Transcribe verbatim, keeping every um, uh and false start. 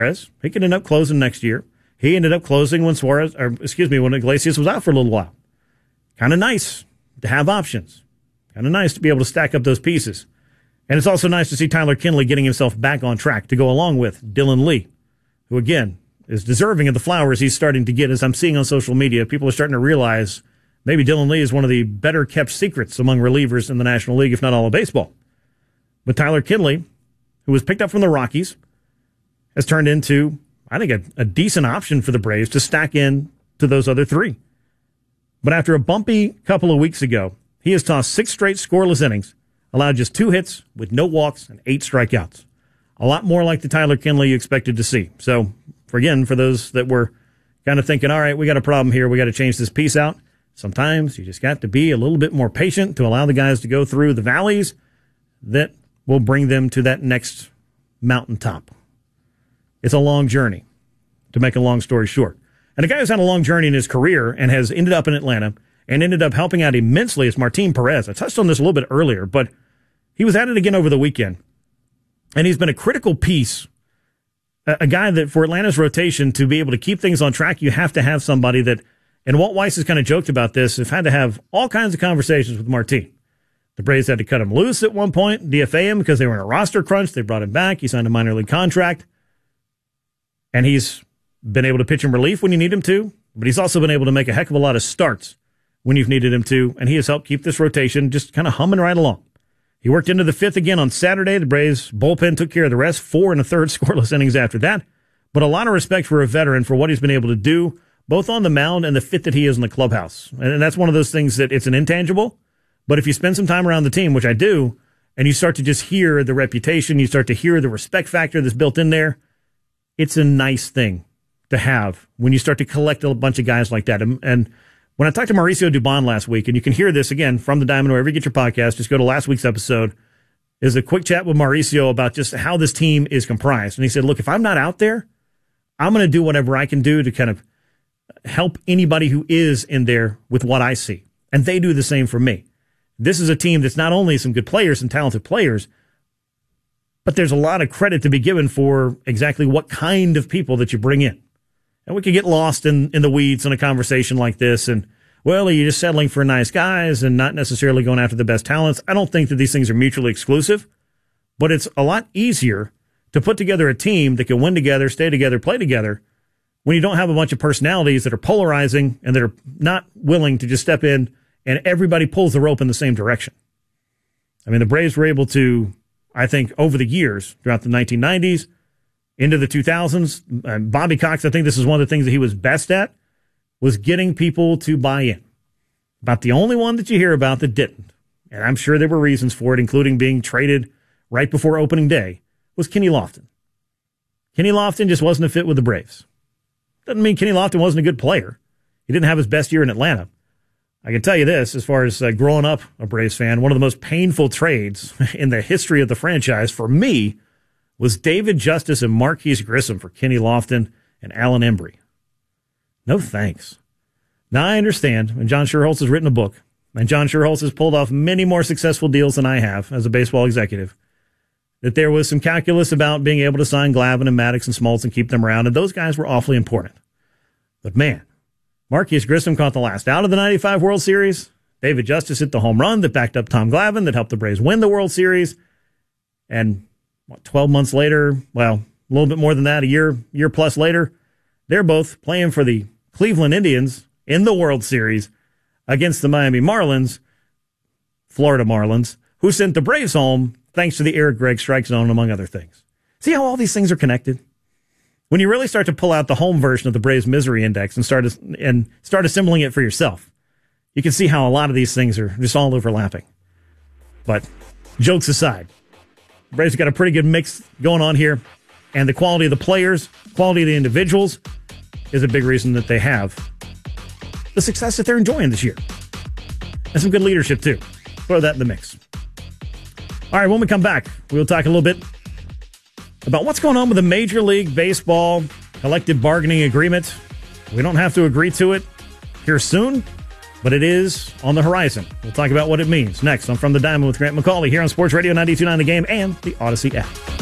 Suarez. He could end up closing next year. He ended up closing when Suarez, or excuse me, when Iglesias was out for a little while. Kind of nice to have options. Kind of nice to be able to stack up those pieces. And it's also nice to see Tyler Kinley getting himself back on track to go along with Dylan Lee, who, again, is deserving of the flowers he's starting to get. As I'm seeing on social media, people are starting to realize maybe Dylan Lee is one of the better-kept secrets among relievers in the National League, if not all of baseball. But Tyler Kinley, who was picked up from the Rockies, has turned into, I think, a, a decent option for the Braves to stack in to those other three. But after a bumpy couple of weeks ago, he has tossed six straight scoreless innings, allowed just two hits with no walks and eight strikeouts. A lot more like the Tyler Kinley you expected to see. So, for again, for those that were kind of thinking, all right, we got a problem here, we got to change this piece out, sometimes you just got to be a little bit more patient to allow the guys to go through the valleys that will bring them to that next mountaintop. It's a long journey, to make a long story short. And a guy who's had a long journey in his career and has ended up in Atlanta and ended up helping out immensely is Martin Perez. I touched on this a little bit earlier, but he was at it again over the weekend. And he's been a critical piece, a, a guy that for Atlanta's rotation, to be able to keep things on track, you have to have somebody that, and Walt Weiss has kind of joked about this, have had to have all kinds of conversations with Martin. The Braves had to cut him loose at one point, D F A him because they were in a roster crunch. They brought him back. He signed a minor league contract. And he's been able to pitch in relief when you need him to, but he's also been able to make a heck of a lot of starts when you've needed him to, and he has helped keep this rotation just kind of humming right along. He worked into the fifth again on Saturday. The Braves bullpen took care of the rest, four and a third scoreless innings after that. But a lot of respect for a veteran for what he's been able to do, both on the mound and the fit that he is in the clubhouse. And that's one of those things that it's an intangible, but if you spend some time around the team, which I do, and you start to just hear the reputation, you start to hear the respect factor that's built in there, it's a nice thing to have when you start to collect a bunch of guys like that. And, and when I talked to Mauricio Dubon last week, and you can hear this again from the Diamond, wherever you get your podcast, just go to last week's episode, is a quick chat with Mauricio about just how this team is comprised. And he said, look, if I'm not out there, I'm going to do whatever I can do to kind of help anybody who is in there with what I see. And they do the same for me. This is a team that's not only some good players and talented players, but there's a lot of credit to be given for exactly what kind of people that you bring in. And we could get lost in, in the weeds in a conversation like this. And, well, are you just settling for nice guys and not necessarily going after the best talents? I don't think that these things are mutually exclusive, but it's a lot easier to put together a team that can win together, stay together, play together when you don't have a bunch of personalities that are polarizing and that are not willing to just step in and everybody pulls the rope in the same direction. I mean, the Braves were able to, I think, over the years, throughout the nineteen nineties, into the two thousands, uh, Bobby Cox, I think this is one of the things that he was best at, was getting people to buy in. About the only one that you hear about that didn't, and I'm sure there were reasons for it, including being traded right before opening day, was Kenny Lofton. Kenny Lofton just wasn't a fit with the Braves. Doesn't mean Kenny Lofton wasn't a good player. He didn't have his best year in Atlanta. I can tell you this, as far as uh, growing up a Braves fan, one of the most painful trades in the history of the franchise for me was David Justice and Marquise Grissom for Kenny Lofton and Alan Embry. No thanks. Now I understand, and John Schuerholz has written a book, and John Schuerholz has pulled off many more successful deals than I have as a baseball executive, that there was some calculus about being able to sign Glavine and Maddox and Smoltz and keep them around, and those guys were awfully important. But man, Marquise Grissom caught the last out of the ninety-five World Series. David Justice hit the home run that backed up Tom Glavine that helped the Braves win the World Series. And what, twelve months later, well, a little bit more than that, a year, year plus later, they're both playing for the Cleveland Indians in the World Series against the Miami Marlins, Florida Marlins, who sent the Braves home thanks to the Eric Gregg strike zone, among other things. See how all these things are connected? When you really start to pull out the home version of the Braves misery index and start and start assembling it for yourself, you can see how a lot of these things are just all overlapping. But jokes aside, the Braves have got a pretty good mix going on here, and the quality of the players, quality of the individuals is a big reason that they have the success that they're enjoying this year. And some good leadership, too. Throw that in the mix. All right, when we come back, we'll talk a little bit about what's going on with the Major League Baseball collective bargaining agreement. We don't have to agree to it here soon, but it is on the horizon. We'll talk about what it means next on From the Diamond with Grant McCauley here on Sports Radio ninety-two point nine The Game and the Odyssey app.